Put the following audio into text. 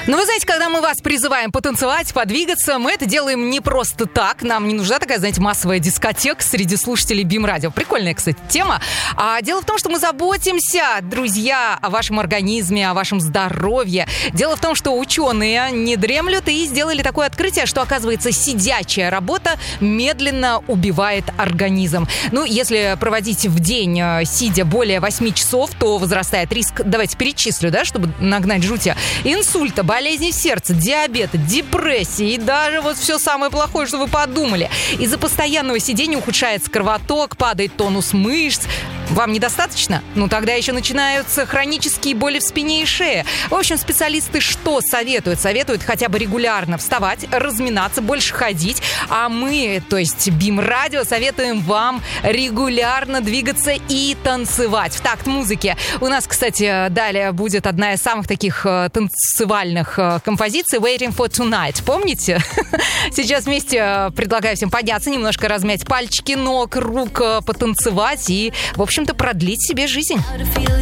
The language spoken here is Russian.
Но вы знаете, когда мы вас призываем потанцевать, подвигаться, мы это делаем не просто так. Нам не нужна такая, знаете, массовая дискотека среди слушателей БИМ-радио. Прикольная, кстати, тема. А дело в том, что мы заботимся, друзья, о вашем организме, о вашем здоровье. Дело в том, что ученые не дремлют и сделали такое открытие, что, оказывается, сидячая работа медленно убивает организм. Ну, если проводить в день, сидя, более 8 часов, то возрастает риск, давайте перечислю, да, чтобы нагнать жути, инсульта, болезни сердца, диабета, депрессии и даже вот все самое плохое, что вы подумали. Из-за постоянного сидения ухудшается кровоток, падает тонус мышц. Вам недостаточно? Ну, тогда еще начинаются хронические боли в спине и шее. В общем, специалисты что советуют? Советуют хотя бы регулярно вставать, разминаться, больше ходить. А мы, то есть БИМ-радио, советуем вам регулярно двигаться и танцевать в такт музыки. У нас, кстати, далее будет одна из самых таких танцевальных композиций «Waiting for Tonight». Помните? Сейчас вместе предлагаю всем подняться, немножко размять пальчики ног, рук, потанцевать и, в общем-то, продлить себе жизнь.